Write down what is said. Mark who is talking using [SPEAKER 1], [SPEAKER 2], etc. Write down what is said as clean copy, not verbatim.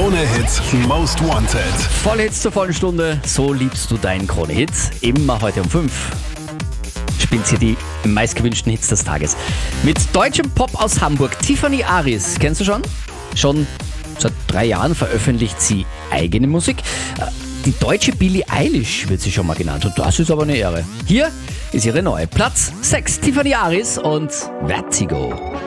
[SPEAKER 1] Krone-Hit Most Wanted.
[SPEAKER 2] Volle Hits zur vollen Stunde, so liebst du deinen Krone-Hit. Immer heute um 5 spielt sie die meistgewünschten Hits des Tages. Mit deutschem Pop aus Hamburg, Tiffany Aris. Kennst du schon? Schon seit 3 Jahren veröffentlicht sie eigene Musik. Die deutsche Billie Eilish wird sie schon mal genannt und das ist aber eine Ehre. Hier ist ihre neue Platz 6, Tiffany Aris und Vertigo.